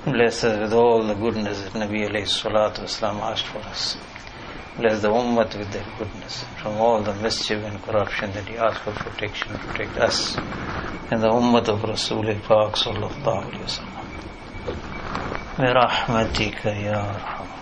Bless us with all the goodness that Nabi alayhi salatu wasalam asked for us. Bless the ummah with their goodness. From all the mischief and corruption that he asked for protection, protect us and the ummah of Rasul Pak sallallahu alayhi wa sallam. Bi rahmatika ya arham.